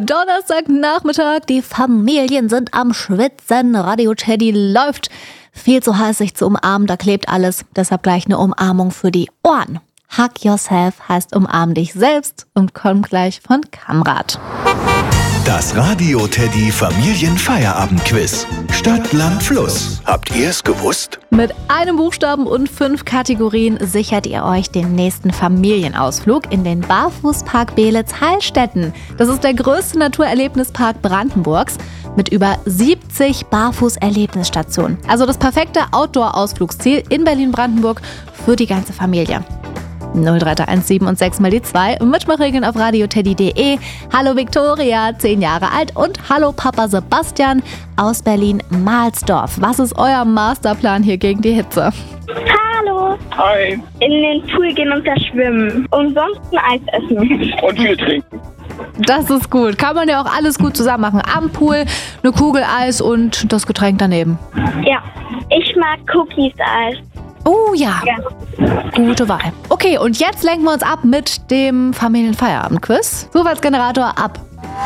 Donnerstagnachmittag, die Familien sind am Schwitzen, Radio Teddy läuft. Viel zu heiß, sich zu umarmen, da klebt alles. Deshalb gleich eine Umarmung für die Ohren. Hug Yourself heißt umarm dich selbst und kommt gleich von Kamrat. Das Radio Teddy Familienfeierabendquiz. Stadt, Land, Fluss. Habt ihr es gewusst? Mit einem Buchstaben und 5 Kategorien sichert ihr euch den nächsten Familienausflug in den Barfußpark Beelitz-Heilstätten. Das ist der größte Naturerlebnispark Brandenburgs mit über 70 Barfuß-Erlebnisstationen. Also das perfekte Outdoor-Ausflugsziel in Berlin-Brandenburg für die ganze Familie. 03317 und 6 mal die 2. Mitmachregeln auf radioteddy.de. Hallo Viktoria, 10 Jahre alt und hallo Papa Sebastian aus Berlin-Mahlsdorf. Was ist euer Masterplan hier gegen die Hitze? Hallo. Hi. In den Pool gehen und da schwimmen. Und sonst ein Eis essen. Und viel trinken. Das ist gut. Kann man ja auch alles gut zusammen machen. Am Pool, eine Kugel Eis und das Getränk daneben. Ja, ich mag Cookies-Eis. Oh ja. Gute Wahl. Okay, und jetzt lenken wir uns ab mit dem Familienfeierabendquiz. Zufallsgenerator ab.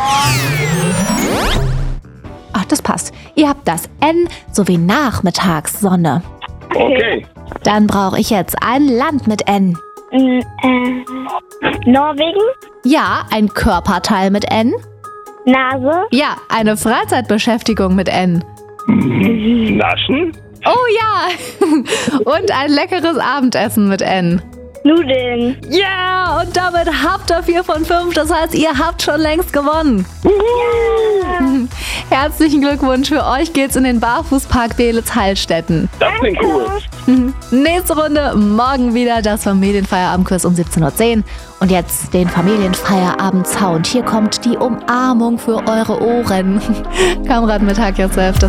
Ach, das passt. Ihr habt das N sowie Nachmittagssonne. Okay. Dann brauche ich jetzt ein Land mit N. Norwegen, Ja, ein Körperteil mit N. Nase, Ja, eine Freizeitbeschäftigung mit N. Naschen? Oh ja! Und ein leckeres Abendessen mit N. Nudeln. Ja, und damit habt ihr 4 von 5. Das heißt, ihr habt schon längst gewonnen. Herzlichen Glückwunsch. Für euch geht's in den Barfußpark Beelitz-Heilstätten. Das klingt cool. Nächste Runde morgen wieder das Familienfeierabendquiz um 17:10 Uhr. Und jetzt den Familienfeierabend-Sound. Hier kommt die Umarmung für eure Ohren. Kamrat mit Hug Yourself, das